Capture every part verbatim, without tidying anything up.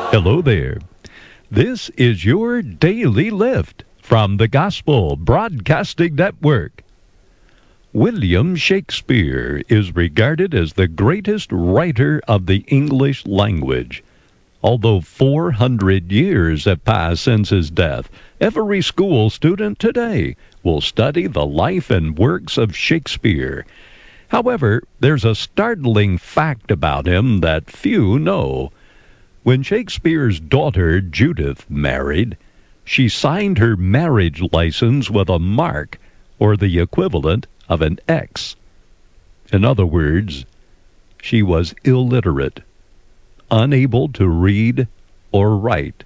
Hello there. This is your Daily Lift from the Gospel Broadcasting Network. William Shakespeare is regarded as the greatest writer of the English language. Although four hundred years have passed since his death, every school student today will study the life and works of Shakespeare. However, there's a startling fact about him that few know. When Shakespeare's daughter Judith married, she signed her marriage license with a mark, or the equivalent of an X. In other words, she was illiterate, unable to read or write.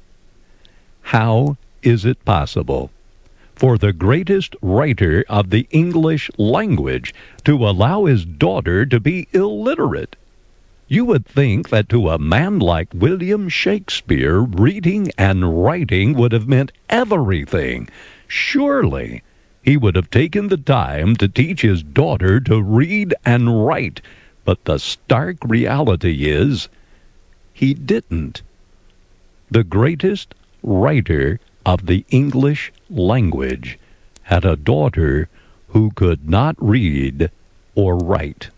How is it possible for the greatest writer of the English language to allow his daughter to be illiterate? You would think that to a man like William Shakespeare, reading and writing would have meant everything. Surely he would have taken the time to teach his daughter to read and write. But the stark reality is, he didn't. The greatest writer of the English language had a daughter who could not read or write.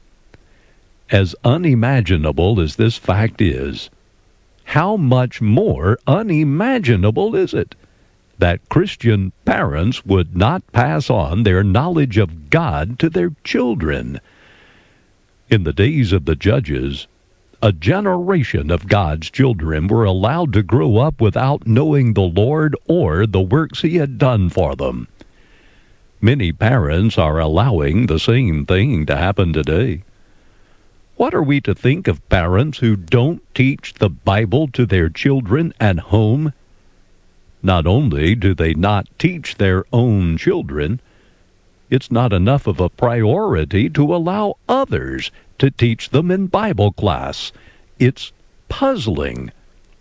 As unimaginable as this fact is, how much more unimaginable is it that Christian parents would not pass on their knowledge of God to their children? In the days of the judges, a generation of God's children were allowed to grow up without knowing the Lord or the works He had done for them. Many parents are allowing the same thing to happen today. What are we to think of parents who don't teach the Bible to their children at home? Not only do they not teach their own children, it's not enough of a priority to allow others to teach them in Bible class. It's puzzling.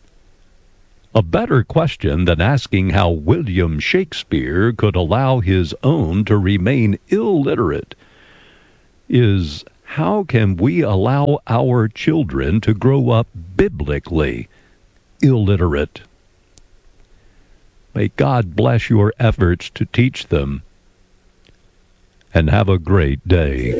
A better question than asking how William Shakespeare could allow his own to remain illiterate is, how can we allow our children to grow up biblically illiterate? May God bless your efforts to teach them, and have a great day.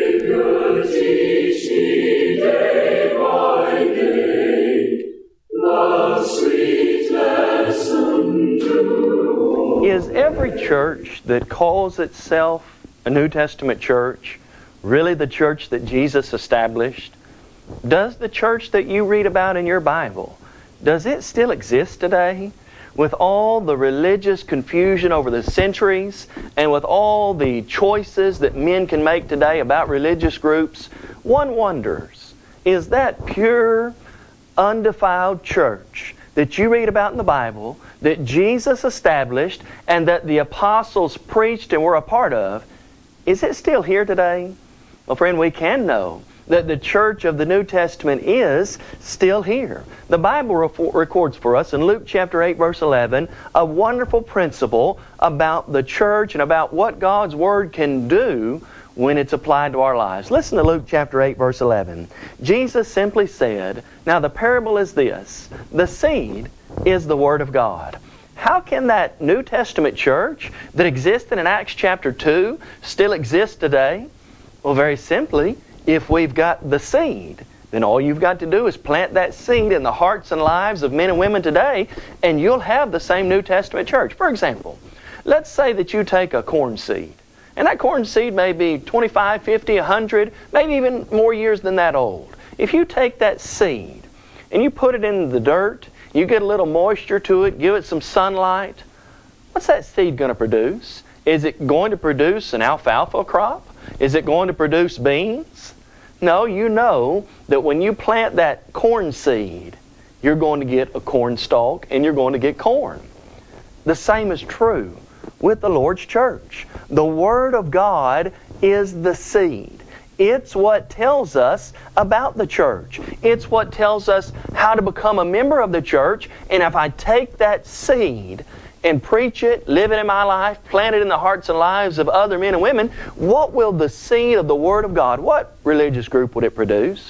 Is every church that calls itself a New Testament church really the church that Jesus established? Does the church that you read about in your Bible, does it still exist today? With all the religious confusion over the centuries, and with all the choices that men can make today about religious groups, one wonders, is that pure, undefiled church that you read about in the Bible, that Jesus established, and that the apostles preached and were a part of, is it still here today? Well, friend, we can know that the church of the New Testament is still here. The Bible records for us in Luke chapter eight, verse eleven, a wonderful principle about the church and about what God's Word can do when it's applied to our lives. Listen to Luke chapter eight, verse eleven. Jesus simply said, now the parable is this: the seed is the Word of God. How can that New Testament church that existed in Acts chapter two still exist today? Well, very simply, if we've got the seed, then all you've got to do is plant that seed in the hearts and lives of men and women today, and you'll have the same New Testament church. For example, let's say that you take a corn seed, and that corn seed may be twenty-five, fifty, one hundred, maybe even more years than that old. If you take that seed and you put it in the dirt, you get a little moisture to it, give it some sunlight, what's that seed going to produce? Is it going to produce an alfalfa crop? Is it going to produce beans? No, you know that when you plant that corn seed, you're going to get a corn stalk and you're going to get corn. The same is true with the Lord's church. The Word of God is the seed. It's what tells us about the church. It's what tells us how to become a member of the church. And if I take that seed and preach it, live it in my life, plant it in the hearts and lives of other men and women, what will the seed of the Word of God, what religious group would it produce?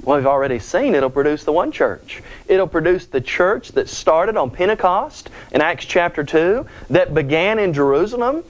Well, we've already seen it'll produce the one church. It'll produce the church that started on Pentecost in Acts chapter two, that began in Jerusalem,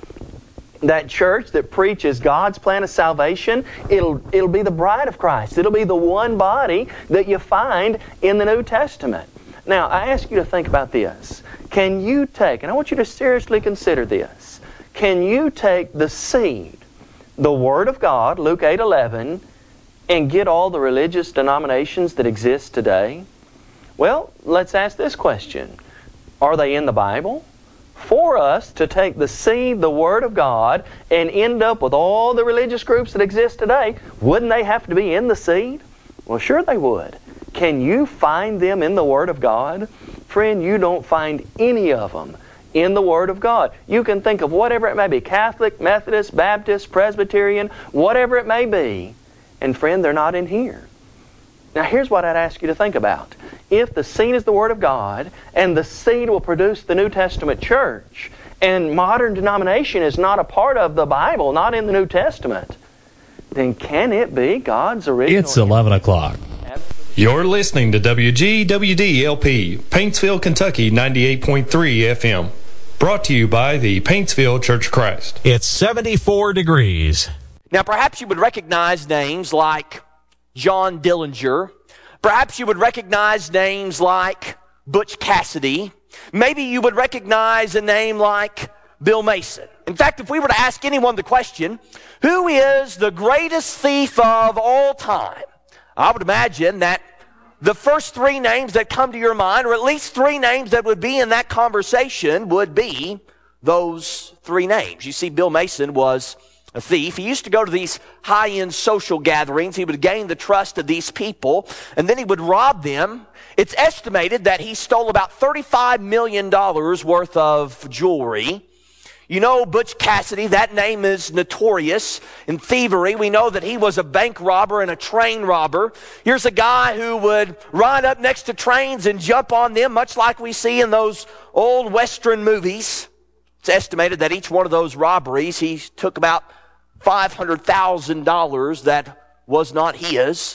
that church that preaches God's plan of salvation. It'll, it'll be the bride of Christ. It'll be the one body that you find in the New Testament. Now, I ask you to think about this. Can you take, and I want you to seriously consider this, can you take the seed, the Word of God, Luke eight eleven, and get all the religious denominations that exist today? Well, let's ask this question. Are they in the Bible? For us to take the seed, the Word of God, and end up with all the religious groups that exist today, wouldn't they have to be in the seed? Well, sure they would. Can you find them in the Word of God? Friend, you don't find any of them in the Word of God. You can think of whatever it may be, Catholic, Methodist, Baptist, Presbyterian, whatever it may be, and friend, they're not in here. Now here's what I'd ask you to think about. If the seed is the Word of God, and the seed will produce the New Testament church, and modern denomination is not a part of the Bible, not in the New Testament, then can it be God's original? It's eleven o'clock. You're listening to W G W D L P, Paintsville, Kentucky, ninety-eight point three F M. Brought to you by the Paintsville Church of Christ. It's seventy-four degrees. Now, perhaps you would recognize names like John Dillinger. Perhaps you would recognize names like Butch Cassidy. Maybe you would recognize a name like Bill Mason. In fact, if we were to ask anyone the question, who is the greatest thief of all time? I would imagine that the first three names that come to your mind, or at least three names that would be in that conversation, would be those three names. You see, Bill Mason was a thief. He used to go to these high-end social gatherings. He would gain the trust of these people, and then he would rob them. It's estimated that he stole about thirty-five million dollars worth of jewelry. You know Butch Cassidy, that name is notorious in thievery. We know that he was a bank robber and a train robber. Here's a guy who would ride up next to trains and jump on them, much like we see in those old Western movies. It's estimated that each one of those robberies, he took about five hundred thousand dollars that was not his.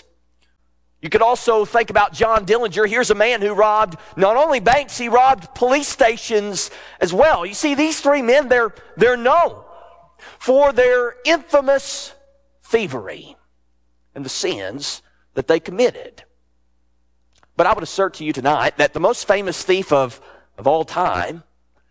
You could also think about John Dillinger. Here's a man who robbed not only banks, he robbed police stations as well. You see, these three men, they're, they're known for their infamous thievery and the sins that they committed. But I would assert to you tonight that the most famous thief of, of all time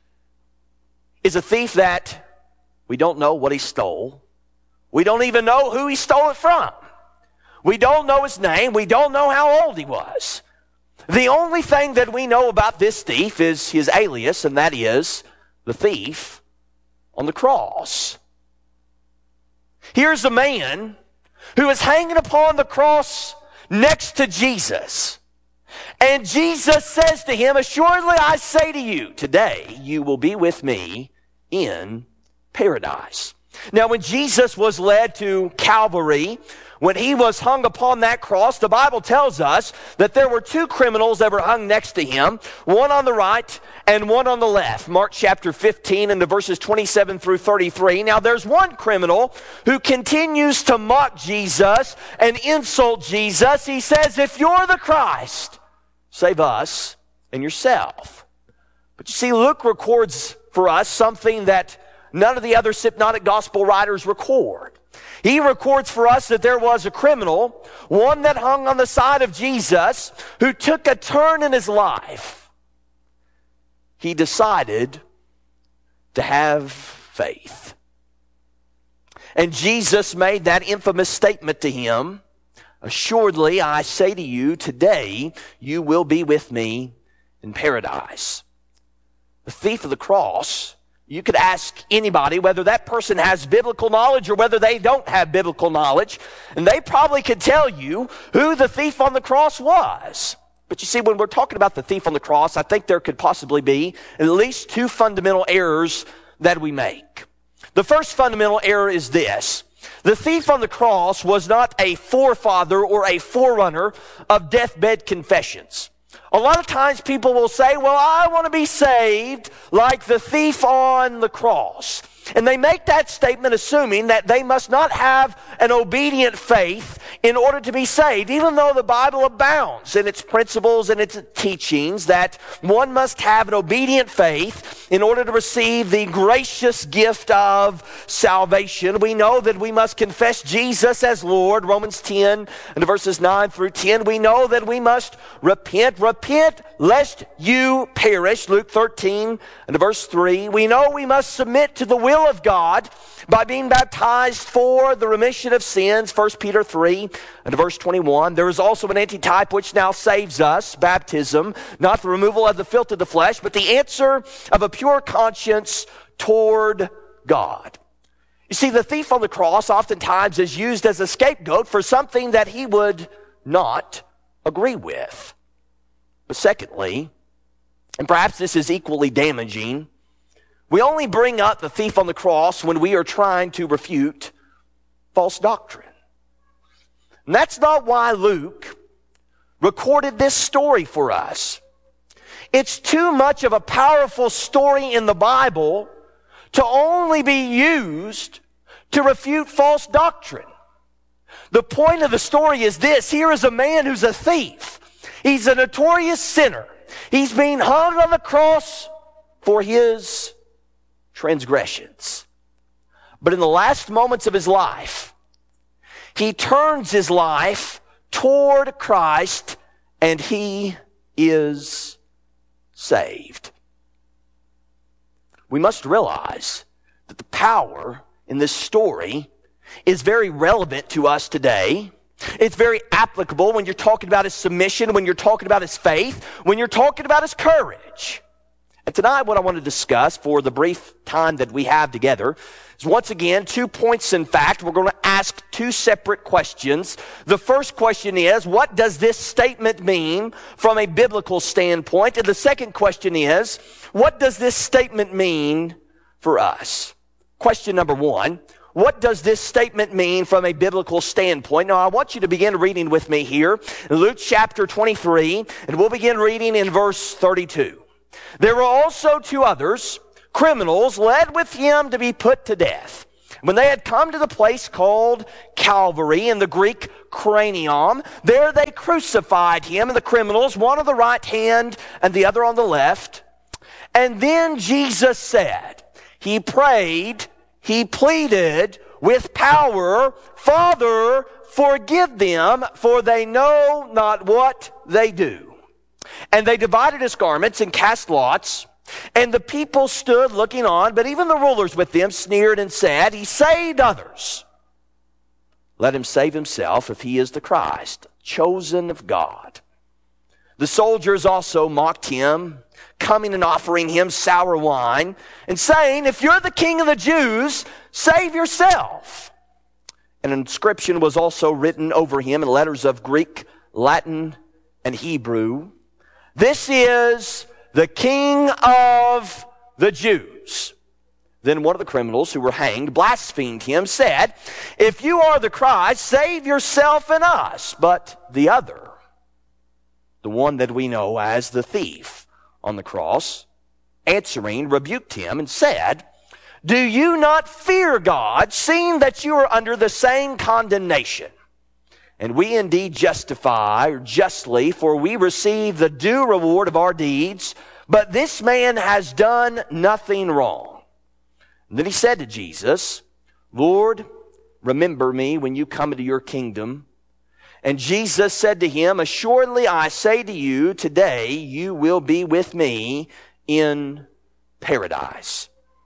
is a thief that we don't know what he stole. We don't even know who he stole it from. We don't know his name. We don't know how old he was. The only thing that we know about this thief is his alias, and that is the thief on the cross. Here's a man who is hanging upon the cross next to Jesus. And Jesus says to him, "Assuredly I say to you, today you will be with me in paradise." Now, when Jesus was led to Calvary, when he was hung upon that cross, the Bible tells us that there were two criminals that were hung next to him, one on the right and one on the left. Mark chapter fifteen and the verses twenty-seven through thirty-three. Now, there's one criminal who continues to mock Jesus and insult Jesus. He says, "If you're the Christ, save us and yourself." But you see, Luke records for us something that none of the other synoptic gospel writers record. He records for us that there was a criminal, one that hung on the side of Jesus, who took a turn in his life. He decided to have faith. And Jesus made that infamous statement to him, "Assuredly, I say to you, today you will be with me in paradise." The thief of the cross, you could ask anybody whether that person has biblical knowledge or whether they don't have biblical knowledge, and they probably could tell you who the thief on the cross was. But you see, when we're talking about the thief on the cross, I think there could possibly be at least two fundamental errors that we make. The first fundamental error is this: the thief on the cross was not a forefather or a forerunner of deathbed confessions. A lot of times people will say, "Well, I want to be saved like the thief on the cross." And they make that statement assuming that they must not have an obedient faith in order to be saved, even though the Bible abounds in its principles and its teachings that one must have an obedient faith in order to receive the gracious gift of salvation. We know that we must confess Jesus as Lord, Romans ten and verses nine through ten. We know that we must repent, repent lest you perish, Luke thirteen and verse three. We know we must submit to the will of God by being baptized for the remission of sins, First Peter three and verse twenty-one. There is also an antitype which now saves us, baptism, not the removal of the filth of the flesh, but the answer of a pure conscience toward God. You see, the thief on the cross oftentimes is used as a scapegoat for something that he would not agree with. But secondly, and perhaps this is equally damaging, we only bring up the thief on the cross when we are trying to refute false doctrine. And that's not why Luke recorded this story for us. It's too much of a powerful story in the Bible to only be used to refute false doctrine. The point of the story is this. Here is a man who's a thief. He's a notorious sinner. He's being hung on the cross for his transgressions. But in the last moments of his life, he turns his life toward Christ and he is saved. We must realize that the power in this story is very relevant to us today. It's very applicable when you're talking about his submission, when you're talking about his faith, when you're talking about his courage. And tonight what I want to discuss for the brief time that we have together is once again two points in fact. We're going to ask two separate questions. The first question is, what does this statement mean from a biblical standpoint? And the second question is, what does this statement mean for us? Question number one, what does this statement mean from a biblical standpoint? Now, I want you to begin reading with me here in Luke chapter twenty-three, and we'll begin reading in verse thirty-two. There were also two others, criminals, led with him to be put to death. When they had come to the place called Calvary, in the Greek Cranium, there they crucified him and the criminals, one on the right hand and the other on the left. And then Jesus said, he prayed, he pleaded with power, Father, forgive them, for they know not what they do. And they divided his garments and cast lots. And the people stood looking on, but even the rulers with them sneered and said, he saved others. Let him save himself if he is the Christ, chosen of God. The soldiers also mocked him, coming and offering him sour wine, and saying, if you're the king of the Jews, save yourself. An inscription was also written over him in letters of Greek, Latin, and Hebrew. This is the King of the Jews. Then one of the criminals who were hanged blasphemed him, said, if you are the Christ, save yourself and us. But the other, the one that we know as the thief on the cross, answering, rebuked him and said, do you not fear God, seeing that you are under the same condemnation? And we indeed justify, or justly, for we receive the due reward of our deeds, but this man has done nothing wrong. And then he said to Jesus, Lord, remember me when you come into your kingdom. And Jesus said to him, assuredly I say to you, today you will be with me in paradise.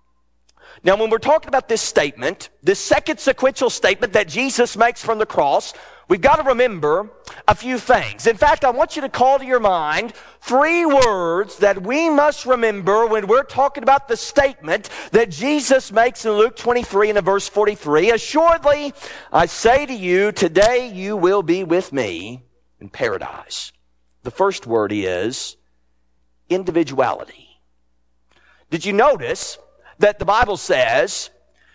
Now when we're talking about this statement, this second sequential statement that Jesus makes from the cross, we've got to remember a few things. In fact, I want you to call to your mind three words that we must remember when we're talking about the statement that Jesus makes in Luke twenty-three and in verse forty-three. Assuredly, I say to you, today you will be with me in paradise. The first word is individuality. Did you notice that the Bible says,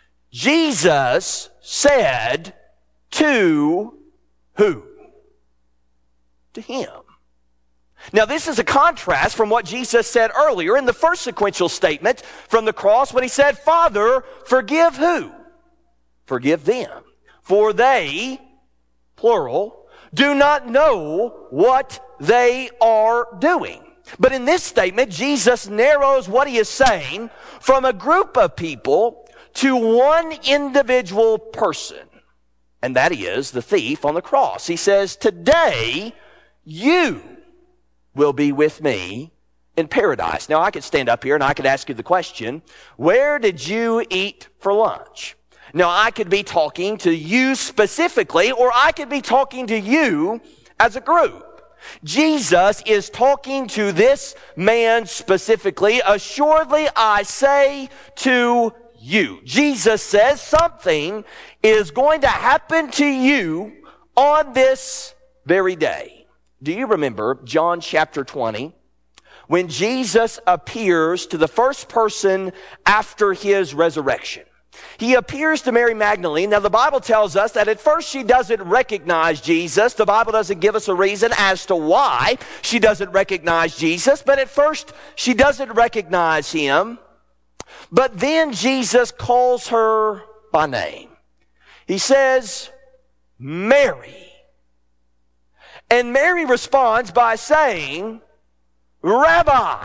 Jesus said to who? To him. Now, this is a contrast from what Jesus said earlier in the first sequential statement from the cross when he said, Father, forgive who? Forgive them. For they, plural, do not know what they are doing. But in this statement, Jesus narrows what he is saying from a group of people to one individual person. And that is the thief on the cross. He says, today you will be with me in paradise. Now, I could stand up here and I could ask you the question, where did you eat for lunch? Now, I could be talking to you specifically, or I could be talking to you as a group. Jesus is talking to this man specifically. Assuredly, I say to you. Jesus says something is going to happen to you on this very day. Do you remember John chapter twenty? When Jesus appears to the first person after his resurrection. He appears to Mary Magdalene. Now, the Bible tells us that at first she doesn't recognize Jesus. The Bible doesn't give us a reason as to why she doesn't recognize Jesus. But at first, she doesn't recognize him. But then Jesus calls her by name. He says, Mary. And Mary responds by saying, Rabbi.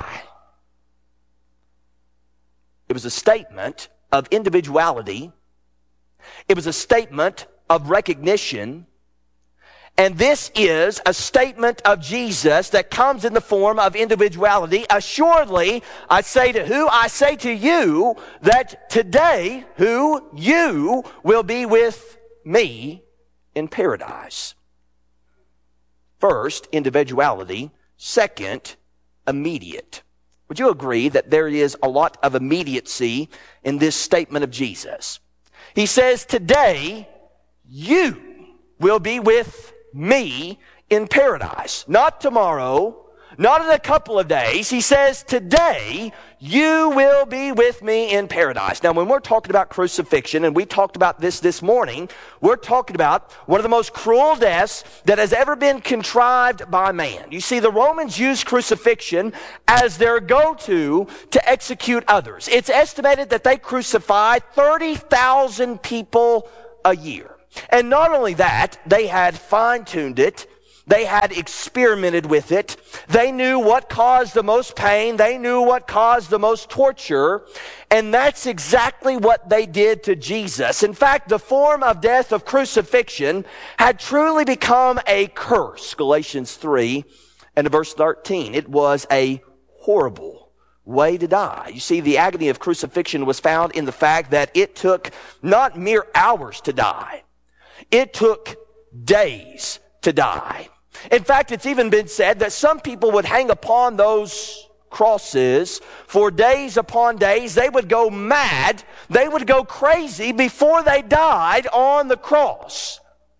It was a statement of individuality. It was a statement of recognition. And this is a statement of Jesus that comes in the form of individuality. Assuredly, I say to who? I say to you that today, who? You will be with me in paradise. First, individuality. Second, immediate. Would you agree that there is a lot of immediacy in this statement of Jesus? He says, today, you will be with me in paradise. Not tomorrow, not in a couple of days. He says, today, you will be with me in paradise. Now, when we're talking about crucifixion, and we talked about this this morning, we're talking about one of the most cruel deaths that has ever been contrived by man. You see, the Romans used crucifixion as their go-to to execute others. It's estimated that they crucified thirty thousand people a year. And not only that, they had fine-tuned it. They had experimented with it. They knew what caused the most pain. They knew what caused the most torture. And that's exactly what they did to Jesus. In fact, the form of death of crucifixion had truly become a curse. Galatians three and verse thirteen. It was a horrible way to die. You see, the agony of crucifixion was found in the fact that it took not mere hours to die. It took days to die. In fact, it's even been said that some people would hang upon those crosses for days upon days. They would go mad. They would go crazy before they died on the cross.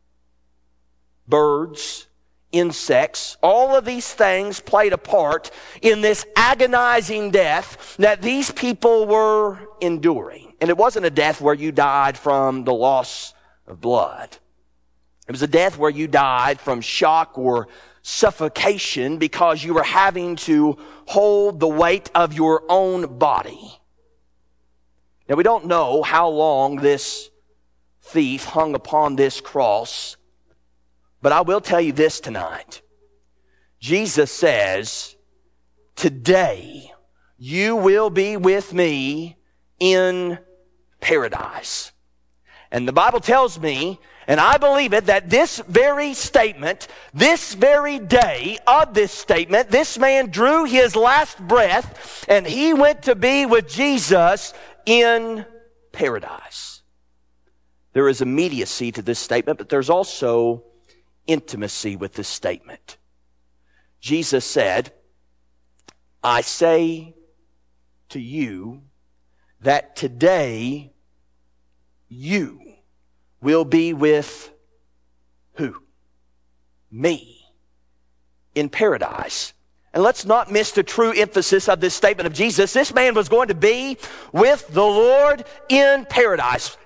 Birds, insects, all of these things played a part in this agonizing death that these people were enduring. And it wasn't a death where you died from the loss of blood. It was a death where you died from shock or suffocation because you were having to hold the weight of your own body. Now, we don't know how long this thief hung upon this cross, but I will tell you this tonight. Jesus says, today you will be with me in paradise. And the Bible tells me, and I believe it, that this very statement, this very day of this statement, this man drew his last breath and he went to be with Jesus in paradise. There is immediacy to this statement, but there's also intimacy with this statement. Jesus said, I say to you that today you will be with who? Me in paradise. And let's not miss the true emphasis of this statement of Jesus. This man was going to be with the Lord in paradise.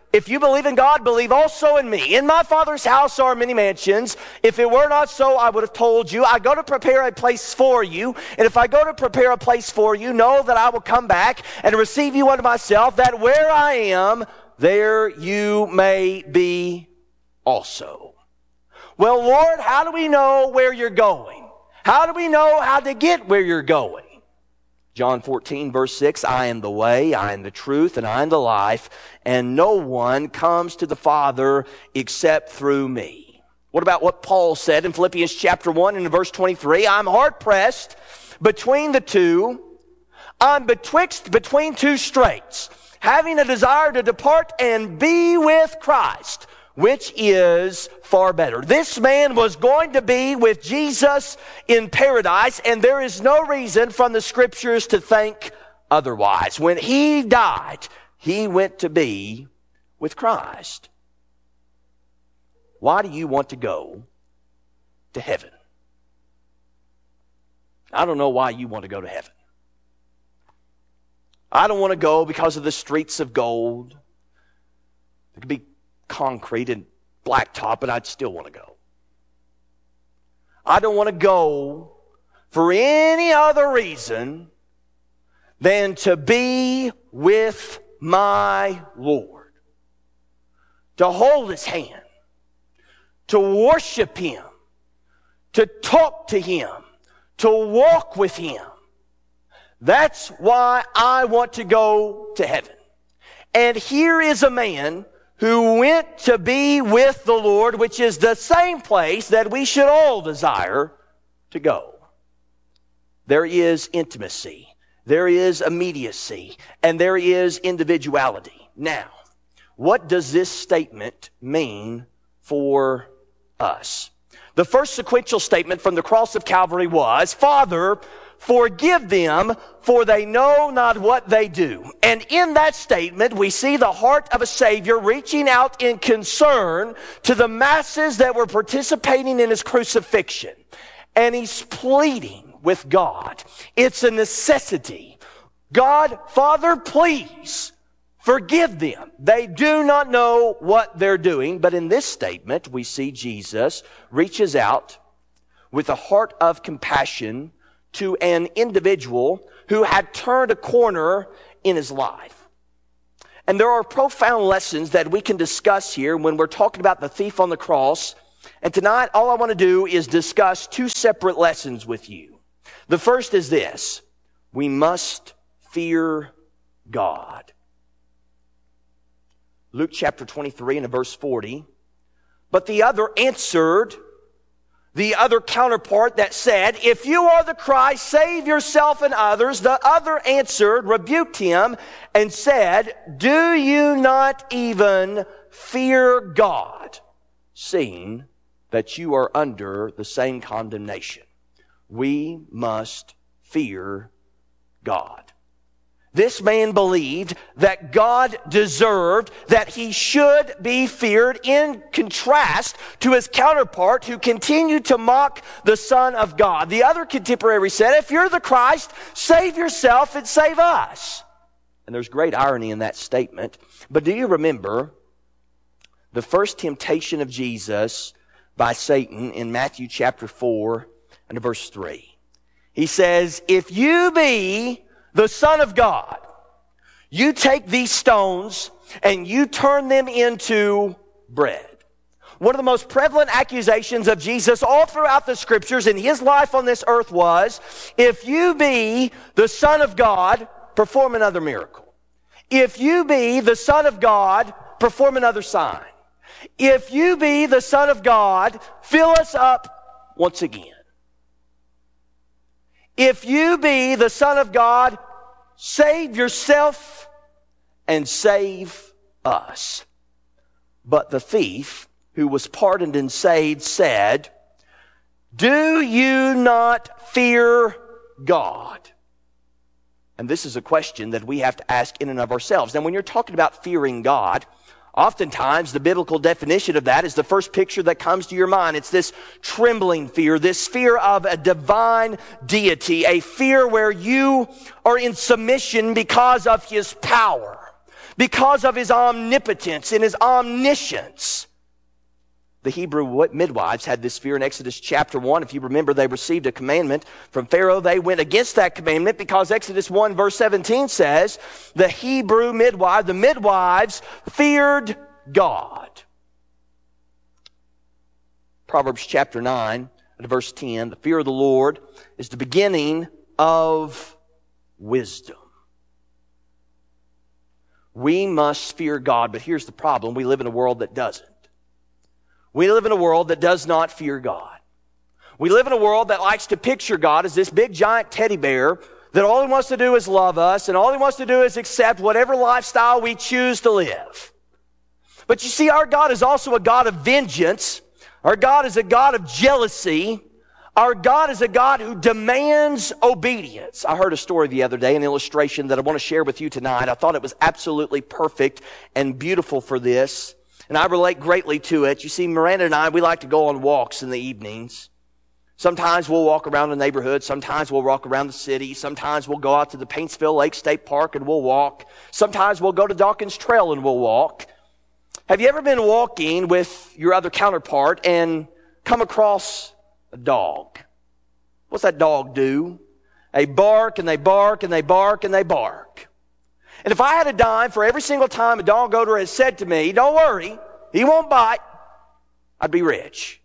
If you believe in God, believe also in me. In my Father's house are many mansions. If it were not so, I would have told you. I go to prepare a place for you. And if I go to prepare a place for you, know that I will come back and receive you unto myself, that where I am, there you may be also. Well, Lord, how do we know where you're going? How do we know how to get where you're going? John fourteen, verse six, I am the way, I am the truth, and I am the life, and no one comes to the Father except through me. What about what Paul said in Philippians chapter one and in verse twenty-three? I'm hard-pressed between the two. I'm betwixt between two straits, having a desire to depart and be with Christ, which is far better. This man was going to be with Jesus in paradise, and there is no reason from the Scriptures to think otherwise. When he died, he went to be with Christ. Why do you want to go to heaven? I don't know why you want to go to heaven. I don't want to go because of the streets of gold. It could be concrete and blacktop, and I'd still want to go. I don't want to go for any other reason than to be with my Lord, to hold His hand, to worship Him, to talk to Him, to walk with Him. That's why I want to go to heaven. And here is a man who went to be with the Lord, which is the same place that we should all desire to go. There is intimacy, there is immediacy, and there is individuality. Now, what does this statement mean for us? The first sequential statement from the cross of Calvary was, Father, forgive them, for they know not what they do. And in that statement, we see the heart of a Savior reaching out in concern to the masses that were participating in His crucifixion. And He's pleading with God. It's a necessity. God, Father, please forgive them. They do not know what they're doing. But in this statement, we see Jesus reaches out with a heart of compassion to an individual who had turned a corner in his life. And there are profound lessons that we can discuss here when we're talking about the thief on the cross. And tonight, all I want to do is discuss two separate lessons with you. The first is this: we must fear God. Luke chapter twenty-three and verse forty. But the other answered, the other counterpart that said, if you are the Christ, save yourself and others. The other answered, rebuked him, and said, do you not even fear God, seeing that you are under the same condemnation? We must fear God. This man believed that God deserved, that he should be feared, in contrast to his counterpart who continued to mock the Son of God. The other contemporary said, if you're the Christ, save yourself and save us. And there's great irony in that statement. But do you remember the first temptation of Jesus by Satan in Matthew chapter four and verse three? He says, if you be the Son of God, you take these stones and you turn them into bread. One of the most prevalent accusations of Jesus all throughout the Scriptures in His life on this earth was, if you be the Son of God, perform another miracle. If you be the Son of God, perform another sign. If you be the Son of God, fill us up once again. If you be the Son of God, save yourself and save us. But the thief, who was pardoned and saved, said, do you not fear God? And this is a question that we have to ask in and of ourselves. And when you're talking about fearing God, oftentimes, the biblical definition of that is the first picture that comes to your mind. It's this trembling fear, this fear of a divine deity, a fear where you are in submission because of His power, because of his omnipotence and his omniscience. The Hebrew midwives had this fear in Exodus chapter one. If you remember, they received a commandment from Pharaoh. They went against that commandment because Exodus one verse seventeen says, the Hebrew midwife, the midwives feared God. Proverbs chapter nine, verse ten, the fear of the Lord is the beginning of wisdom. We must fear God, but here's the problem. We live in a world that doesn't. We live in a world that does not fear God. We live in a world that likes to picture God as this big giant teddy bear that all he wants to do is love us and all he wants to do is accept whatever lifestyle we choose to live. But you see, our God is also a God of vengeance. Our God is a God of jealousy. Our God is a God who demands obedience. I heard a story the other day, an illustration that I want to share with you tonight. I thought it was absolutely perfect and beautiful for this. And I relate greatly to it. You see, Miranda and I, we like to go on walks in the evenings. Sometimes we'll walk around the neighborhood. Sometimes we'll walk around the city. Sometimes we'll go out to the Paintsville Lake State Park and we'll walk. Sometimes we'll go to Dawkins Trail and we'll walk. Have you ever been walking with your other counterpart and come across a dog? What's that dog do? They bark and they bark and they bark and they bark. And if I had a dime for every single time a dog owner has said to me, don't worry, he won't bite, I'd be rich.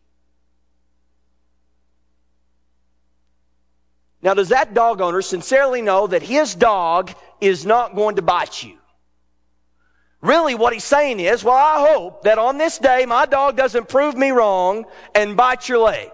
Now, does that dog owner sincerely know that his dog is not going to bite you? Really, what he's saying is, well, I hope that on this day my dog doesn't prove me wrong and bite your leg.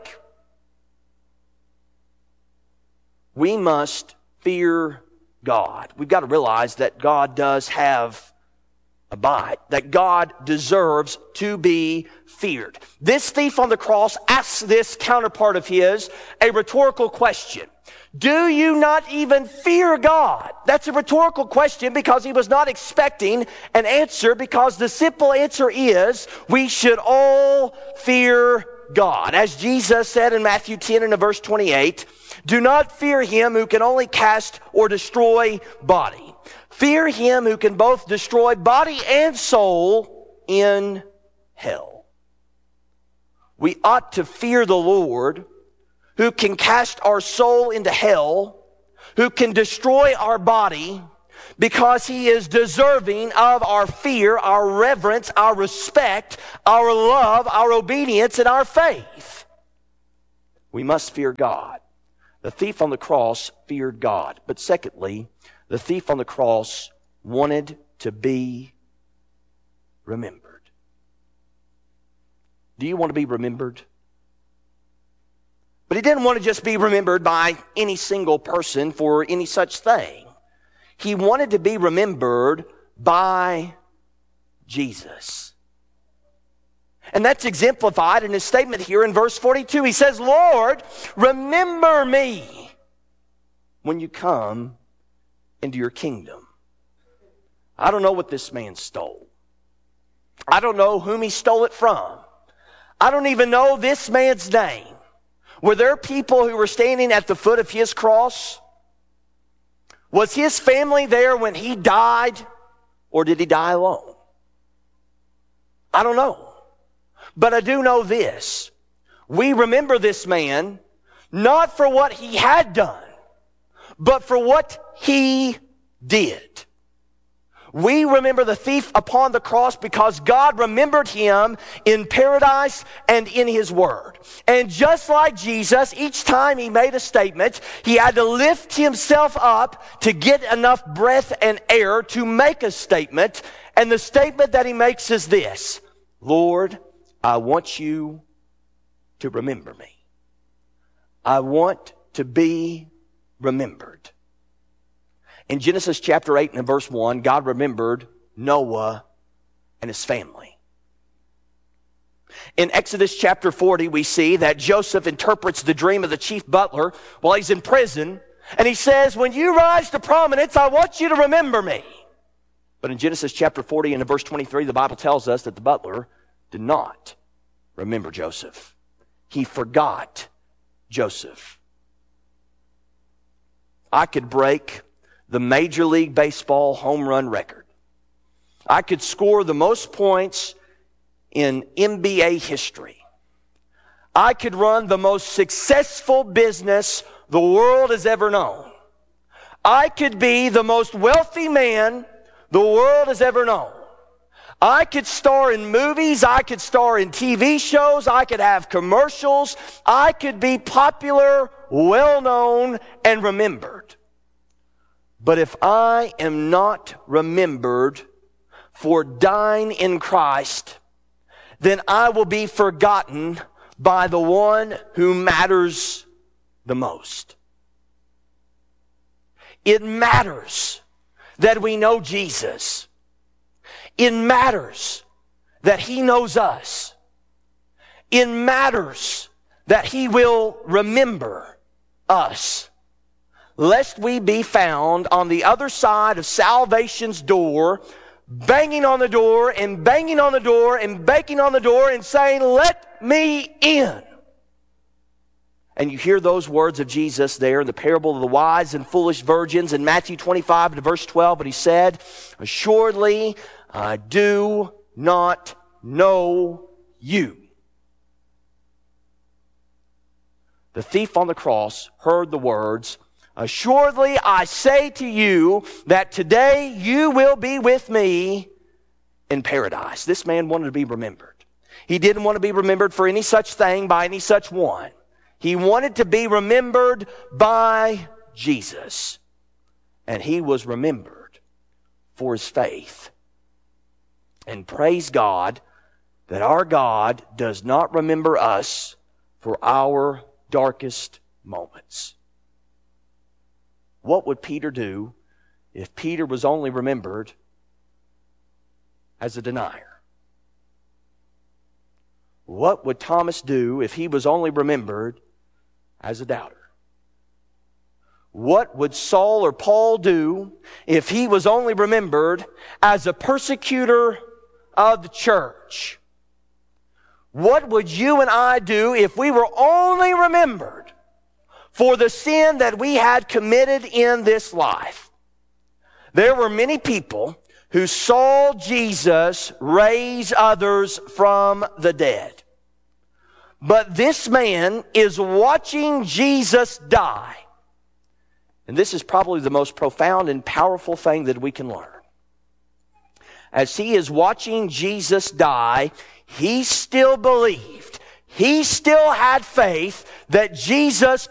We must fear God. We've got to realize that God does have a bite, that God deserves to be feared. This thief on the cross asks this counterpart of his a rhetorical question. Do you not even fear God? That's a rhetorical question because he was not expecting an answer, because the simple answer is we should all fear God. As Jesus said in Matthew ten and verse twenty-eight, do not fear him who can only cast or destroy body. Fear him who can both destroy body and soul in hell. We ought to fear the Lord who can cast our soul into hell, who can destroy our body, because he is deserving of our fear, our reverence, our respect, our love, our obedience, and our faith. We must fear God. The thief on the cross feared God. But secondly, the thief on the cross wanted to be remembered. Do you want to be remembered? But he didn't want to just be remembered by any single person for any such thing. He wanted to be remembered by Jesus. And that's exemplified in his statement here in verse forty-two. He says, Lord, remember me when you come into your kingdom. I don't know what this man stole. I don't know whom he stole it from. I don't even know this man's name. Were there people who were standing at the foot of his cross? Was his family there when he died, or did he die alone? I don't know. But I do know this. We remember this man not for what he had done, but for what he did. We remember the thief upon the cross because God remembered him in paradise and in his word. And just like Jesus, each time he made a statement, he had to lift himself up to get enough breath and air to make a statement. And the statement that he makes is this: Lord, I want you to remember me. I want to be remembered. In Genesis chapter eight and verse one, God remembered Noah and his family. In Exodus chapter forty, we see that Joseph interprets the dream of the chief butler while he's in prison. And he says, when you rise to prominence, I want you to remember me. But in Genesis chapter forty and verse twenty-three, the Bible tells us that the butler did not remember Joseph. He forgot Joseph. I could break the Major League Baseball home run record. I could score the most points in N B A history. I could run the most successful business the world has ever known. I could be the most wealthy man the world has ever known. I could star in movies. I could star in T V shows. I could have commercials. I could be popular, well-known, and remembered. But if I am not remembered for dying in Christ, then I will be forgotten by the one who matters the most. It matters that we know Jesus. It matters that He knows us. It matters that He will remember us, lest we be found on the other side of salvation's door, banging on the door and banging on the door and banging on the door and saying, "Let me in." And you hear those words of Jesus there in the parable of the wise and foolish virgins in Matthew twenty-five to verse twelve. But He said, "Assuredly, I do not know you." The thief on the cross heard the words, "Assuredly, I say to you that today you will be with me in paradise." This man wanted to be remembered. He didn't want to be remembered for any such thing by any such one. He wanted to be remembered by Jesus. And he was remembered for his faith. And praise God that our God does not remember us for our darkest moments. What would Peter do if Peter was only remembered as a denier? What would Thomas do if he was only remembered as a doubter? What would Saul or Paul do if he was only remembered as a persecutor of the church? What would you and I do if we were only remembered for the sin that we had committed in this life? There were many people who saw Jesus raise others from the dead. But this man is watching Jesus die. And this is probably the most profound and powerful thing that we can learn. As he is watching Jesus die, he still believed, he still had faith that Jesus